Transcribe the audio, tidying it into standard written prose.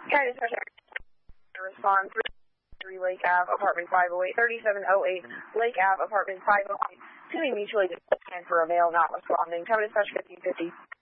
County Dispatch respond 3 Lake Ave, apartment 508, 3708 Lake Ave, apartment 508. To be mutually distant for a male not responding. County Dispatch 1550.